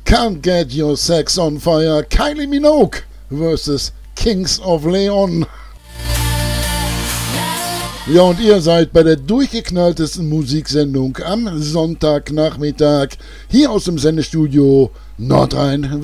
Can't Get Your Sex on Fire, Kylie Minogue vs. Kings of Leon. Ja, und ihr seid bei der durchgeknalltesten Musiksendung am Sonntagnachmittag hier aus dem Sendestudio Nordrhein-Westfalen.